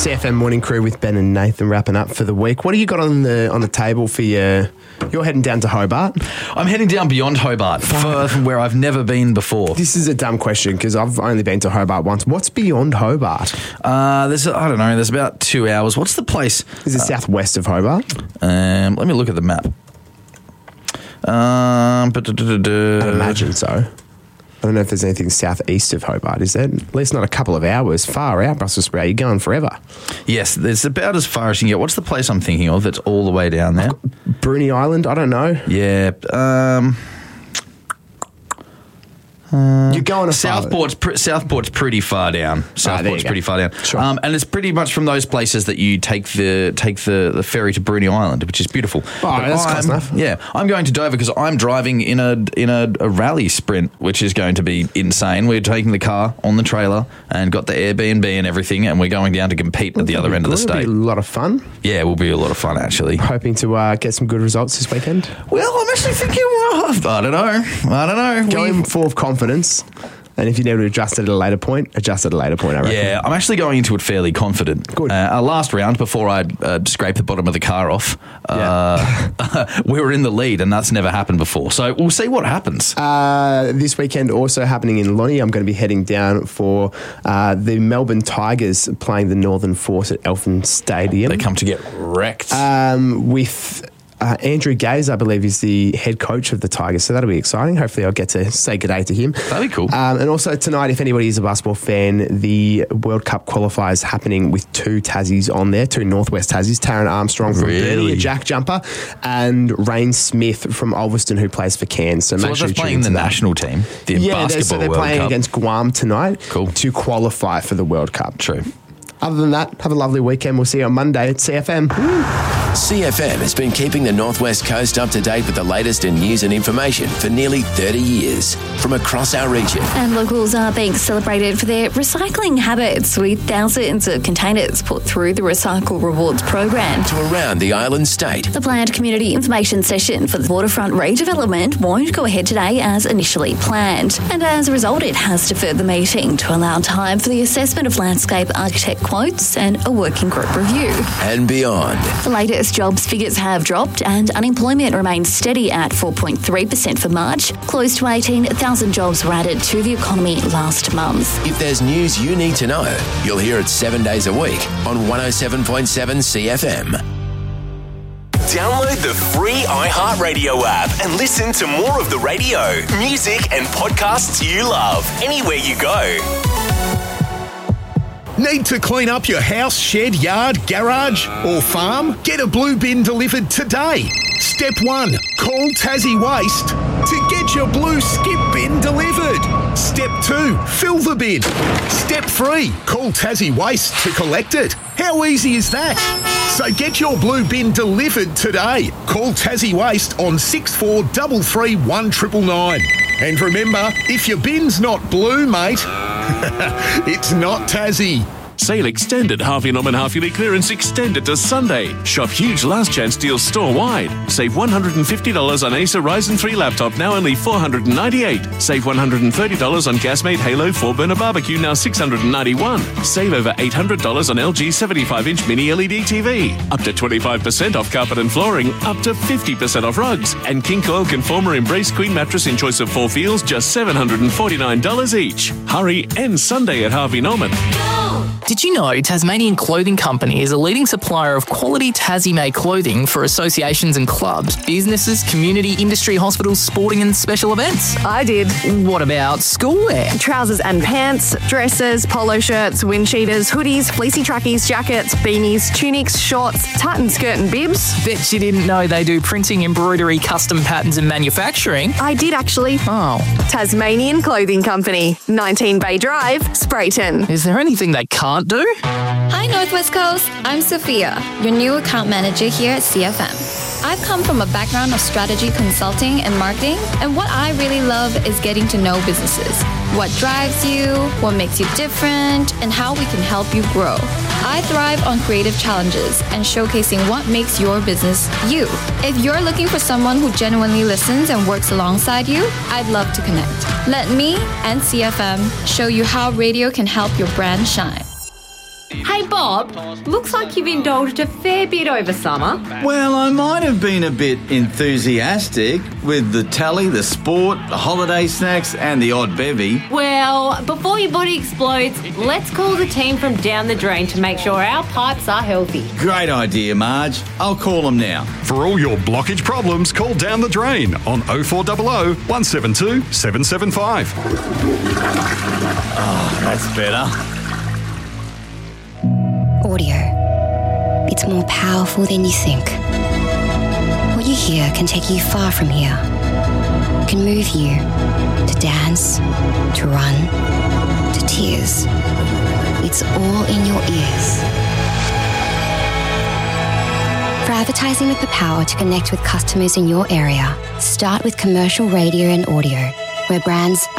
CFM Morning Crew with Ben and Nathan wrapping up for the week. What do you got on the table for your... You're heading down to Hobart? I'm heading down beyond Hobart, from where I've never been before. This is a dumb question because I've only been to Hobart once. What's beyond Hobart? There's about 2 hours. What's the place? Is it southwest of Hobart? Let me look at the map. I'd imagine so. I don't know if there's anything southeast of Hobart, is there? At least not a couple of hours. Far out, Brussels Sprout. You're going forever. Yes, it's about as far as you can get. What's the place I'm thinking of that's all the way down there? Bruny Island? I don't know. Yeah. You're going to Southport's pretty far down. Southport's pretty far down. Sure. And it's pretty much from those places that you take the ferry to Bruny Island, which is beautiful. Oh, that's close enough. Yeah, I'm going to Dover because I'm driving in a rally sprint, which is going to be insane. We're taking the car on the trailer and got the Airbnb and everything, and we're going down to compete at the other end of the state. It'll be a lot of fun. Yeah, it will be a lot of fun, actually. Hoping to get some good results this weekend. Well, I'm actually thinking, I don't know. Going full of confidence. And if you need to adjust it at a later point, I reckon. Yeah, I'm actually going into it fairly confident. Good. Our last round, before I scraped the bottom of the car off, we were in the lead, and that's never happened before. So we'll see what happens. This weekend also happening in Lonnie, I'm going to be heading down for the Melbourne Tigers playing the Northern Force at Elfin Stadium. They come to get wrecked. With... Andrew Gaze, I believe, is the head coach of the Tigers, so that'll be exciting. Hopefully I'll get to say good day to him. That'd be cool. And also tonight, if anybody is a basketball fan, the World Cup qualifiers happening with two Tassies on there, two Northwest Tassies, Taryn Armstrong from Burnie, a jack jumper, and Rain Smith from Ulverston, who plays for Cairns. So make sure you playing the national team, the basketball they're World playing Cup against Guam tonight to qualify for the World Cup. True. Other than that, have a lovely weekend. We'll see you on Monday at CFM. CFM has been keeping the Northwest Coast up to date with the latest in news and information for nearly 30 years from across our region. And locals are being celebrated for their recycling habits, with thousands of containers put through the Recycle Rewards program. To around the island state. The planned community information session for the waterfront redevelopment won't go ahead today as initially planned. And as a result, it has deferred the meeting to allow time for the assessment of landscape architect quotes and a working group review. And beyond. The latest jobs figures have dropped and unemployment remains steady at 4.3% for March. Close to 18,000 jobs were added to the economy last month. If there's news you need to know, you'll hear it 7 days a week on 107.7 CFM. Download the free iHeartRadio app and listen to more of the radio, music and podcasts you love anywhere you go. Need to clean up your house, shed, yard, garage or farm? Get a blue bin delivered today. Step 1. Call Tassie Waste to get your blue skip bin delivered. Step 2. Fill the bin. Step 3. Call Tassie Waste to collect it. How easy is that? So get your blue bin delivered today. Call Tassie Waste on 6433 1999. And remember, if your bin's not blue, mate, it's not Tassie. Sale extended. Harvey Norman half-yearly clearance extended to Sunday. Shop huge last chance deals store-wide. Save $150 on Acer Ryzen 3 laptop, now only $498. Save $130 on Gasmate Halo 4-burner barbecue, now $691. Save over $800 on LG 75-inch mini LED TV. Up to 25% off carpet and flooring. Up to 50% off rugs. And King Coil Conformer Embrace Queen mattress in choice of 4 feels, just $749 each. Hurry, end Sunday at Harvey Norman. Did you know Tasmanian Clothing Company is a leading supplier of quality Tassie-made clothing for associations and clubs, businesses, community, industry, hospitals, sporting and special events? I did. What about schoolwear? Trousers and pants, dresses, polo shirts, wind cheaters, hoodies, fleecy trackies, jackets, beanies, tunics, shorts, tartan skirt and bibs. Bet you didn't know they do printing, embroidery, custom patterns and manufacturing. I did actually. Oh. Tasmanian Clothing Company, 19 Bay Drive, Sprayton. Is there anything they can't do? Hi Northwest Coast, I'm Sophia, your new account manager here at CFM. I've come from a background of strategy consulting and marketing, and what I really love is getting to know businesses. What drives you, what makes you different, and how we can help you grow. I thrive on creative challenges and showcasing what makes your business you. If you're looking for someone who genuinely listens and works alongside you, I'd love to connect. Let me and CFM show you how radio can help your brand shine. Hey Bob, looks like you've indulged a fair bit over summer. Well, I might have been a bit enthusiastic with the telly, the sport, the holiday snacks and the odd bevy. Well, before your body explodes, let's call the team from Down the Drain to make sure our pipes are healthy. Great idea, Marge. I'll call them now. For all your blockage problems, call Down the Drain on 0400 172 775. Oh, that's better. Audio. It's more powerful than you think. What you hear can take you far from here. Can move you to dance, to run, to tears. It's all in your ears. For advertising with the power to connect with customers in your area, start with commercial radio and audio, where brands